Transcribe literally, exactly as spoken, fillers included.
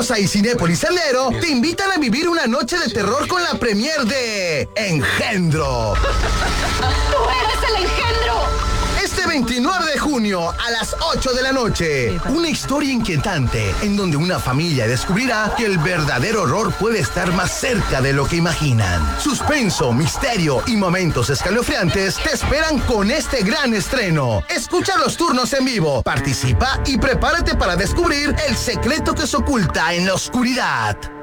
Cineposa y Cinépolis Sendero te invitan a vivir una noche de terror con la premier de Engendro. ¡Tú eres el engendro! Este veintinueve de junio a las ocho de la noche, una historia inquietante en donde una familia descubrirá que el verdadero horror puede estar más cerca de lo que imaginan. Suspenso, misterio y momentos escalofriantes te esperan con este gran estreno. Escucha los turnos en vivo, participa y prepárate para descubrir el secreto que se oculta en la oscuridad.